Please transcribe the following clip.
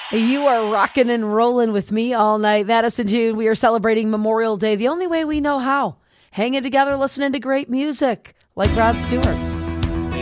You are rocking and rolling with me all night. Madison June, we are celebrating Memorial Day the only way we know how. Hanging together, listening to great music like Rod Stewart.